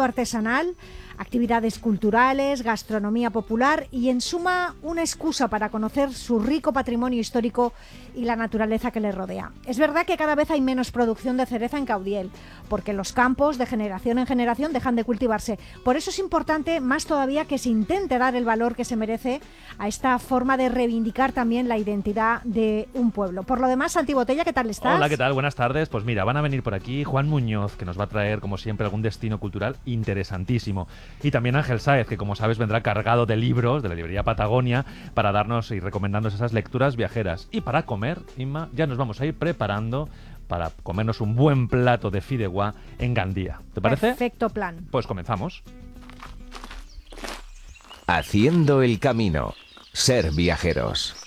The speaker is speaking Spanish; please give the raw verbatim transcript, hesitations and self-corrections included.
artesanal, actividades culturales, gastronomía popular y, en suma, una excusa para conocer su rico patrimonio histórico y la naturaleza que le rodea. Es verdad que cada vez hay menos producción de cereza en Caudiel, porque los campos de generación en generación dejan de cultivarse. Por eso es importante, más todavía, que se intente dar el valor que se merece a esta forma de reivindicar también la identidad de un pueblo. Por lo demás, Santi Botella, ¿qué tal estás? Hola, ¿qué tal? Buenas tardes. Pues mira, van a venir por aquí Juan Muñoz, que nos va a traer, como siempre, algún destino cultural interesantísimo. Y también Ángel Sáez, que como sabes vendrá cargado de libros de la librería Patagonia para darnos y recomendarnos esas lecturas viajeras. Y para comer, Inma, ya nos vamos a ir preparando para comernos un buen plato de fideuá en Gandía. ¿Te parece? Perfecto plan. Pues comenzamos. Haciendo el camino. Ser viajeros.